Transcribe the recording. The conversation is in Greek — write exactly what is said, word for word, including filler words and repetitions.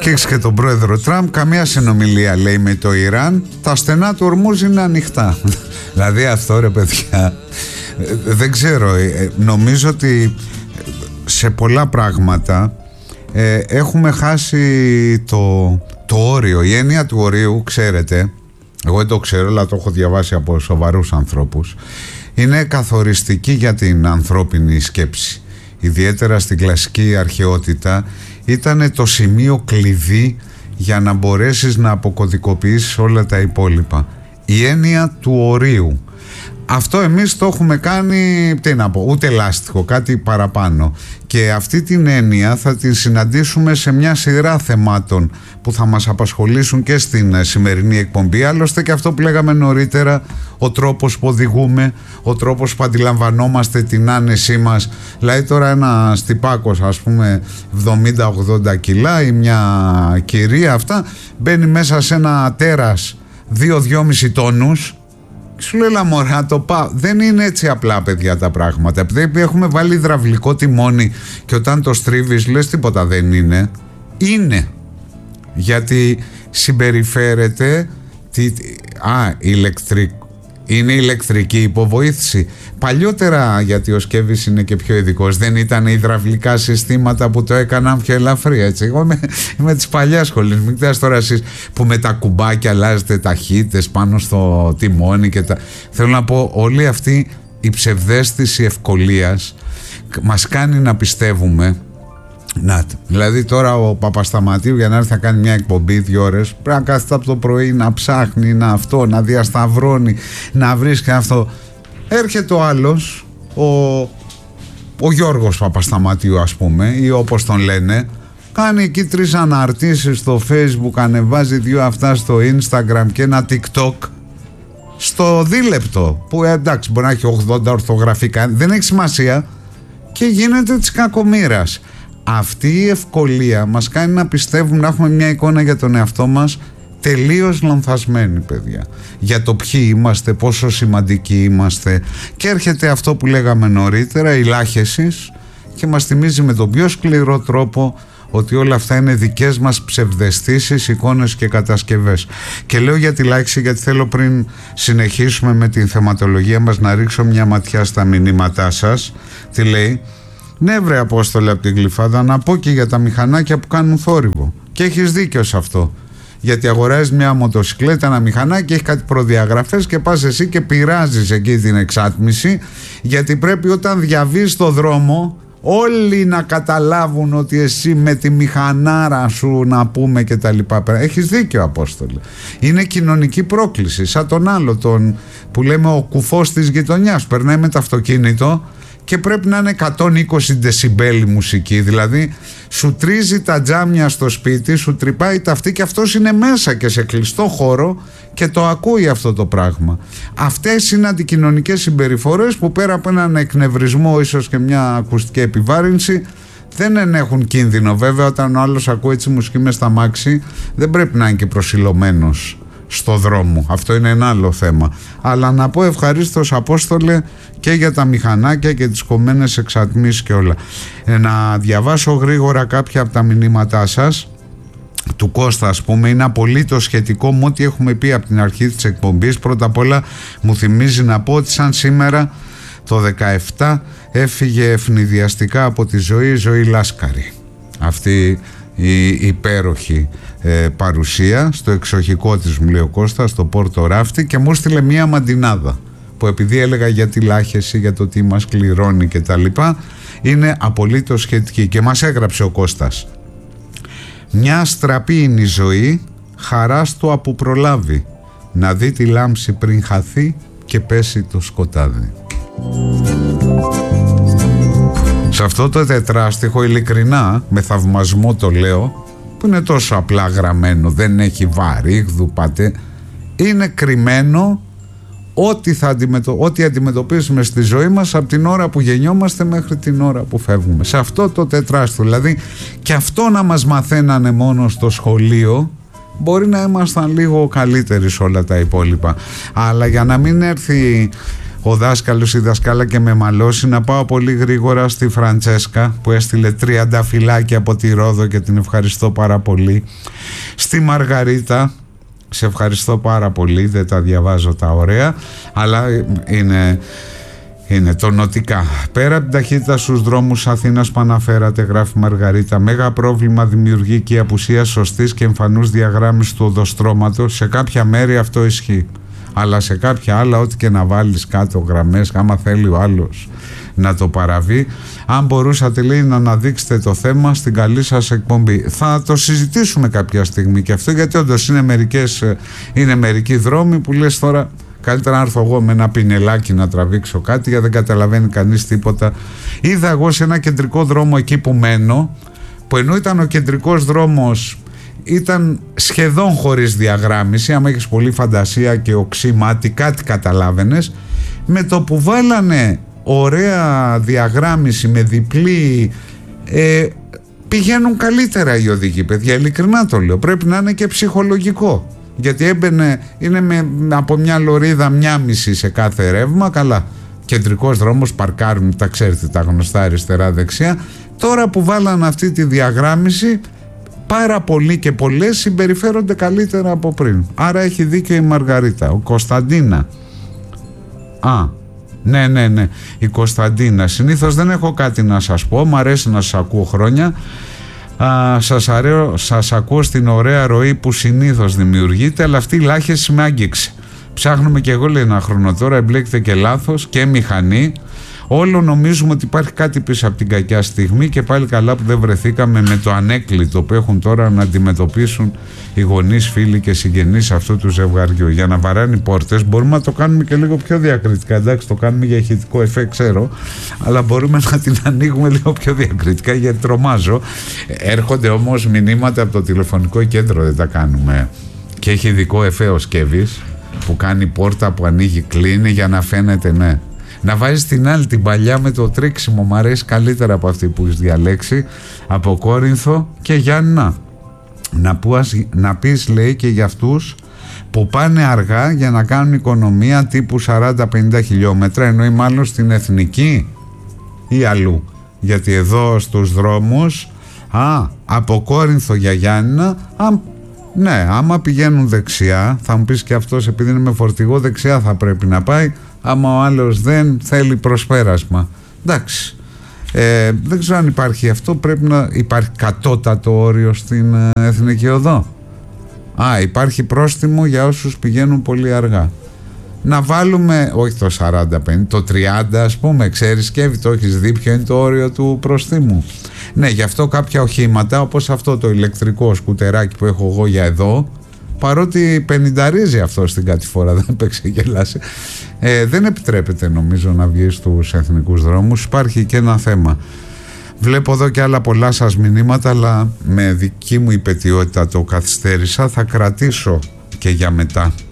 Και έχεις και τον πρόεδρο Τραμπ, καμία συνομιλία λέει με το Ιράν, τα στενά του Ορμούζ είναι ανοιχτά. Δηλαδή αυτό ρε παιδιά, δεν ξέρω, νομίζω ότι σε πολλά πράγματα ε, έχουμε χάσει το, το όριο. Η έννοια του ορίου, ξέρετε, εγώ δεν το ξέρω αλλά το έχω διαβάσει από σοβαρούς ανθρώπους, είναι καθοριστική για την ανθρώπινη σκέψη. Ιδιαίτερα στην κλασική αρχαιότητα ήταν το σημείο κλειδί για να μπορέσεις να αποκωδικοποιήσεις όλα τα υπόλοιπα. Η έννοια του ορίου. Αυτό εμείς το έχουμε κάνει, τι να πω, ούτε λάστιχο, κάτι παραπάνω. Και αυτή την έννοια θα την συναντήσουμε σε μια σειρά θεμάτων που θα μας απασχολήσουν και στην σημερινή εκπομπή. Άλλωστε και αυτό που λέγαμε νωρίτερα, ο τρόπος που οδηγούμε, ο τρόπος που αντιλαμβανόμαστε την άνεσή μας. Δηλαδή τώρα ένα τυπάκος, ας πούμε εβδομήντα ογδόντα κιλά ή μια κυρία, αυτά μπαίνει μέσα σε ένα τέρας δύο με δυόμισι τόνους. Σου λέει λαμορά το πάω. Δεν είναι έτσι απλά παιδιά τα πράγματα. Επειδή έχουμε βάλει υδραυλικό τιμόνι και όταν το στρίβεις λες τίποτα δεν είναι. Είναι. Γιατί συμπεριφέρεται τι, α, ηλεκτρικό. Είναι ηλεκτρική υποβοήθηση. Παλιότερα, γιατί ο Σκέβης είναι και πιο ειδικός, δεν ήταν υδραυλικά συστήματα που το έκαναν πιο ελαφρύ, έτσι. Εγώ είμαι, είμαι της παλιάς σχολής. Μην κοιτάς τώρα εσείς που με τα κουμπάκια αλλάζετε ταχύτητες πάνω στο τιμόνι και τα... Θέλω να πω, όλη αυτή η ψευδαίσθηση ευκολίας μας κάνει να πιστεύουμε. Να, δηλαδή τώρα ο Παπασταματίου για να έρθει να κάνει μια εκπομπή δύο ώρες πρέπει να κάθεται από το πρωί να ψάχνει, να αυτό, να διασταυρώνει, να βρίσκει αυτό. Έρχεται ο άλλος, ο, ο Γιώργος Παπασταματίου ας πούμε, ή όπως τον λένε, κάνει εκεί τρεις αναρτήσεις στο Facebook, ανεβάζει δύο αυτά στο Instagram και ένα TikTok στο δίλεπτο που εντάξει μπορεί να έχει ογδόντα ορθογραφικά, δεν έχει σημασία, και γίνεται της κακομοίρας. Αυτή η ευκολία μας κάνει να πιστεύουμε, να έχουμε μια εικόνα για τον εαυτό μας τελείως λανθασμένη, παιδιά, για το ποιοι είμαστε, πόσο σημαντικοί είμαστε. Και έρχεται αυτό που λέγαμε νωρίτερα, η λάχεσης, και μας θυμίζει με τον πιο σκληρό τρόπο ότι όλα αυτά είναι δικές μας ψευδαισθήσεις, εικόνες και κατασκευές. Και λέω για τη λάχιση γιατί θέλω πριν συνεχίσουμε με την θεματολογία μας να ρίξω μια ματιά στα μηνύματά σας. Τι λέει? Ναι βρε Απόστολε από την Γλυφάδα, να πω και για τα μηχανάκια που κάνουν θόρυβο. Και έχεις δίκιο σε αυτό. Γιατί αγοράζεις μια μοτοσυκλέτα, ένα μηχανάκι, έχει κάτι προδιαγραφές και πας εσύ και πειράζεις εκεί την εξάτμιση, γιατί πρέπει όταν διαβείς το δρόμο όλοι να καταλάβουν ότι εσύ με τη μηχανάρα σου, να πούμε, και τα λοιπά. Έχεις δίκιο Απόστολε. Είναι κοινωνική πρόκληση. Σαν τον άλλο τον που λέμε ο κουφός της γειτονιάς, περνάει με το αυτοκίνητο και πρέπει να είναι εκατόν είκοσι δεσιμπέλ η μουσική, δηλαδή σου τρίζει τα τζάμια στο σπίτι, σου τρυπάει τα αυτή και αυτός είναι μέσα και σε κλειστό χώρο και το ακούει αυτό το πράγμα. Αυτές είναι αντικοινωνικές συμπεριφορές που πέρα από έναν εκνευρισμό, ίσως και μια ακουστική επιβάρυνση, δεν ενέχουν κίνδυνο. Βέβαια όταν ο άλλος ακούει έτσι μουσική μες στα μάξι δεν πρέπει να είναι και προσιλωμένος στο δρόμο. Αυτό είναι ένα άλλο θέμα. Αλλά να πω ευχαρίστως Απόστολε και για τα μηχανάκια και τις κομμένες εξατμίσεις και όλα. Ε, να διαβάσω γρήγορα κάποια από τα μηνύματά σας. Του Κώστα ας πούμε, είναι απολύτως σχετικό με ό,τι έχουμε πει από την αρχή της εκπομπής. Πρώτα απ' όλα μου θυμίζει να πω ότι σαν σήμερα το δεκαεπτά έφυγε ευνηδιαστικά από τη ζωή η Ζωή Λάσκαρη. Αυτή η υπέροχη ε, παρουσία στο εξοχικό της, μου λέει ο Κώστας, στο Πόρτο Ράφτη, και μου στείλε μία μαντινάδα που επειδή έλεγα για τη λάχεση, για το τι μας κληρώνει και τα λοιπά, είναι απολύτως σχετική και μας έγραψε ο Κώστας: μια αστραπή είναι η ζωή, χαράς το που προλάβει, να δει τη λάμψη πριν χαθεί και πέσει το σκοτάδι. Σε αυτό το τετράστιχο, ειλικρινά, με θαυμασμό το λέω, που είναι τόσο απλά γραμμένο, δεν έχει βαρύγδου πατέ, είναι κρυμμένο ό,τι, θα αντιμετω... ό,τι αντιμετωπίσουμε στη ζωή μας από την ώρα που γεννιόμαστε μέχρι την ώρα που φεύγουμε. Σε αυτό το τετράστιχο, δηλαδή, και αυτό να μας μαθαίνανε μόνο στο σχολείο, μπορεί να ήμασταν λίγο καλύτεροι σε όλα τα υπόλοιπα. Αλλά για να μην έρθει ο δάσκαλος, η δασκάλα και με μαλώσει. Να πάω πολύ γρήγορα στη Φραντσέσκα που έστειλε τριάντα φυλάκια από τη Ρόδο και την ευχαριστώ πάρα πολύ. Στη Μαργαρίτα, σε ευχαριστώ πάρα πολύ, δεν τα διαβάζω τα ωραία, αλλά είναι... είναι τονωτικά. Πέρα από την ταχύτητα στους δρόμους Αθήνας που αναφέρατε, γράφει Μαργαρίτα, μέγα πρόβλημα δημιουργεί και η απουσία σωστής και εμφανούς διαγράμμισης του οδοστρώματος. Σε κάποια μέρη αυτό ισχύει, αλλά σε κάποια άλλα, ό,τι και να βάλεις κάτω γραμμές, άμα θέλει ο άλλος να το παραβεί. Αν μπορούσατε, λέει, να αναδείξετε το θέμα στην καλή σας εκπομπή. Θα το συζητήσουμε κάποια στιγμή και αυτό, γιατί όντως είναι, μερικές, είναι μερικοί δρόμοι που λες τώρα καλύτερα να έρθω εγώ με ένα πινελάκι να τραβήξω κάτι, γιατί δεν καταλαβαίνει κανείς τίποτα. Είδα εγώ σε ένα κεντρικό δρόμο εκεί που μένω, που ενώ ήταν ο κεντρικός δρόμος, ήταν σχεδόν χωρίς διαγράμμιση. Άμα έχεις πολύ φαντασία και οξύ μάτι, κάτι καταλάβαινες. Με το που βάλανε ωραία διαγράμμιση με διπλή, ε, πηγαίνουν καλύτερα οι οδηγοί, παιδιά, ειλικρινά το λέω. Πρέπει να είναι και ψυχολογικό, γιατί έμπαινε, είναι με, από μια λωρίδα μια μισή σε κάθε ρεύμα. Καλά, κεντρικός δρόμος, παρκάρουν, τα ξέρετε τα γνωστά αριστερά δεξιά. Τώρα που βάλανε αυτή τη διαγράμμιση, πάρα πολλοί και πολλές συμπεριφέρονται καλύτερα από πριν. Άρα έχει δίκιο η Μαργαρίτα. Ο Κωνσταντίνα, α, ναι ναι ναι η Κωνσταντίνα, συνήθως δεν έχω κάτι να σας πω, μου αρέσει να σας ακούω χρόνια. Α, σας, αρέω, σας ακούω στην ωραία ροή που συνήθως δημιουργείται, αλλά αυτή η λάχεση με άγγιξε. Ψάχνουμε και εγώ, λέει, ένα χρόνο τώρα, εμπλέκεται και λάθος και μηχανή. Όλο νομίζουμε ότι υπάρχει κάτι πίσω από την κακιά στιγμή και πάλι καλά που δεν βρεθήκαμε με το ανέκλητο που έχουν τώρα να αντιμετωπίσουν οι γονείς, φίλοι και συγγενείς αυτού του ζευγαριού. Για να βαράνε οι πόρτες μπορούμε να το κάνουμε και λίγο πιο διακριτικά. Εντάξει, το κάνουμε για ηχητικό εφέ, ξέρω, αλλά μπορούμε να την ανοίγουμε λίγο πιο διακριτικά, γιατί τρομάζω. Έρχονται όμως μηνύματα από το τηλεφωνικό κέντρο, δεν τα κάνουμε. Και έχει ειδικό εφέ ο Σκεύης που κάνει πόρτα που ανοίγει, κλείνει για να φαίνεται, ναι. Να βάζεις την άλλη, την παλιά με το τρίξιμο, μου αρέσει καλύτερα από αυτή που έχεις διαλέξει, από Κόρινθο. Και Γιάννα, να, πουάς, να πεις, λέει, και για αυτούς που πάνε αργά για να κάνουν οικονομία τύπου σαράντα πενήντα χιλιόμετρα, εννοεί μάλλον στην Εθνική ή αλλού, γιατί εδώ στους δρόμους, α, από Κόρινθο για Γιάννα, α, ναι, άμα πηγαίνουν δεξιά, θα μου πεις και αυτός, επειδή είναι με φορτηγό, δεξιά θα πρέπει να πάει. Άμα ο άλλος δεν θέλει προσπέρασμα, εντάξει, ε, δεν ξέρω αν υπάρχει αυτό. Πρέπει να υπάρχει κατώτατο όριο στην ε, Εθνική Οδό. Α, υπάρχει πρόστιμο για όσους πηγαίνουν πολύ αργά. Να βάλουμε, όχι το σαράντα πενήντα, το τριάντα ας πούμε, ξέρεις, Σκεύη, το έχεις δει ποιο είναι το όριο του προστίμου? Ναι, γι' αυτό κάποια οχήματα, όπως αυτό το ηλεκτρικό σκουτεράκι που έχω εγώ για εδώ, παρότι πενηνταρίζει αυτό στην κατηφορά, δεν παίξει γελάσει, ε, δεν επιτρέπεται νομίζω να βγει στους εθνικούς δρόμους. Υπάρχει και ένα θέμα. Βλέπω εδώ και άλλα πολλά σας μηνύματα, αλλά με δική μου υπαιτιότητα το καθυστέρησα. Θα κρατήσω και για μετά.